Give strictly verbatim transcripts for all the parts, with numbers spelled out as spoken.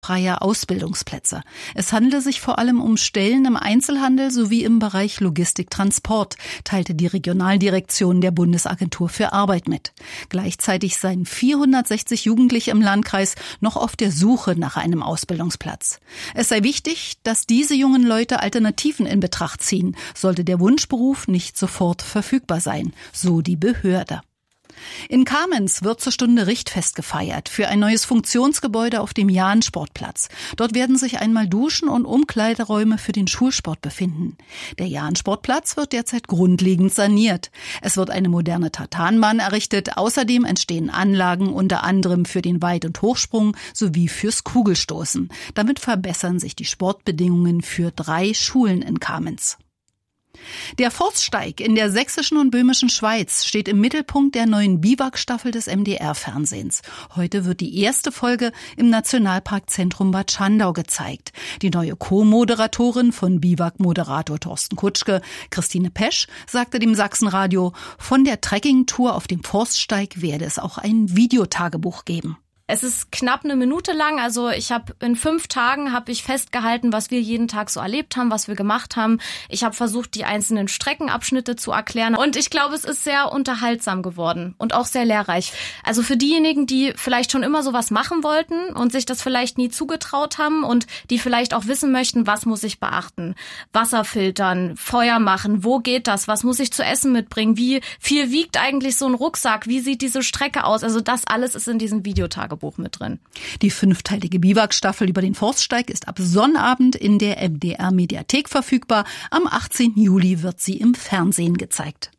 freier Ausbildungsplätze. Es handele sich vor allem um Stellen im Einzelhandel sowie im Bereich Logistik-Transport, teilte die Regionaldirektion der Bundesagentur für Arbeit mit. Gleichzeitig seien vierhundertsechzig Jugendliche im Landkreis noch auf der Suche nach einem Ausbildungsplatz. Es sei wichtig, dass diese jungen Leute Alternativen in Betracht ziehen, sollte der Wunschberuf nicht sofort verfügbar sein, so die Behörde. In Kamenz wird zur Stunde Richtfest gefeiert für ein neues Funktionsgebäude auf dem Jahn-Sportplatz. Dort werden sich einmal Duschen und Umkleideräume für den Schulsport befinden. Der Jahn-Sportplatz wird derzeit grundlegend saniert. Es wird eine moderne Tartanbahn errichtet. Außerdem entstehen Anlagen unter anderem für den Weit- und Hochsprung sowie fürs Kugelstoßen. Damit verbessern sich die Sportbedingungen für drei Schulen in Kamenz. Der Forststeig in der sächsischen und böhmischen Schweiz steht im Mittelpunkt der neuen Biwak-Staffel des M D R-Fernsehens. Heute wird die erste Folge im Nationalparkzentrum Bad Schandau gezeigt. Die neue Co-Moderatorin von Biwak-Moderator Thorsten Kutschke, Christine Pesch, sagte dem Sachsenradio, von der Trekkingtour auf dem Forststeig werde es auch ein Videotagebuch geben. Es ist knapp eine Minute lang, also ich habe in fünf Tagen habe ich festgehalten, was wir jeden Tag so erlebt haben, was wir gemacht haben. Ich habe versucht, die einzelnen Streckenabschnitte zu erklären und ich glaube, es ist sehr unterhaltsam geworden und auch sehr lehrreich. Also für diejenigen, die vielleicht schon immer sowas machen wollten und sich das vielleicht nie zugetraut haben und die vielleicht auch wissen möchten, was muss ich beachten? Wasser filtern, Feuer machen, wo geht das? Was muss ich zu essen mitbringen? Wie viel wiegt eigentlich so ein Rucksack? Wie sieht diese Strecke aus? Also das alles ist in diesem Videotagebuch mit drin. Die fünfteilige Biwak-Staffel über den Forststeig ist ab Sonnabend in der M D R-Mediathek verfügbar. Am achtzehnten Juli wird sie im Fernsehen gezeigt.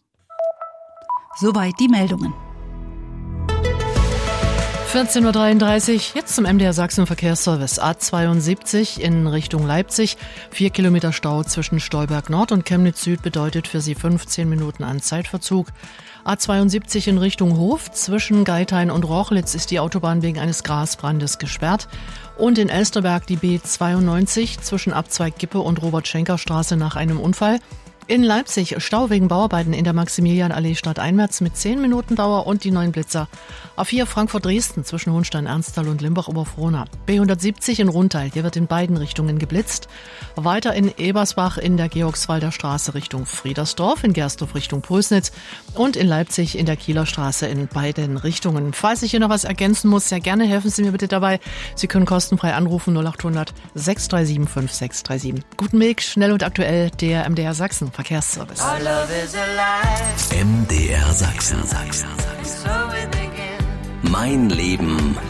Soweit die Meldungen. vierzehn Uhr dreiunddreißig, jetzt zum M D R Sachsen Verkehrsservice. A zweiundsiebzig in Richtung Leipzig. Vier Kilometer Stau zwischen Stolberg Nord und Chemnitz Süd bedeutet für Sie fünfzehn Minuten an Zeitverzug. A zweiundsiebzig in Richtung Hof. Zwischen Geithain und Rochlitz ist die Autobahn wegen eines Grasbrandes gesperrt. Und in Elsterberg die B zweiundneunzig zwischen Abzweig Gippe und Robert-Schenker-Straße nach einem Unfall. In Leipzig Stau wegen Bauarbeiten in der Maximilianallee stadteinwärts mit zehn Minuten Dauer und die neuen Blitzer. A vier Frankfurt-Dresden zwischen Hohenstein-Ernsthal und Limbach-Oberfrohna. B hundertsiebzig in Rundteil, hier wird in beiden Richtungen geblitzt. Weiter in Ebersbach in der Georgswalder Straße Richtung Friedersdorf, in Gersdorf Richtung Pulsnitz und in Leipzig in der Kieler Straße in beiden Richtungen. Falls ich hier noch was ergänzen muss, sehr gerne, helfen Sie mir bitte dabei. Sie können kostenfrei anrufen null acht hundert sechs drei sieben fünf sechs drei sieben. Guten Weg, schnell und aktuell, der M D R Sachsen Verkehrsservice. M D R Sachsen. Mein Leben